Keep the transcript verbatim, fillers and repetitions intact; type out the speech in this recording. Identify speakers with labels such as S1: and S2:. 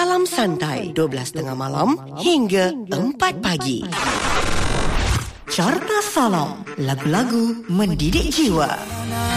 S1: Salam Santai, dua belas tengah malam hingga empat pagi. Carta Salam, lagu-lagu mendidik jiwa.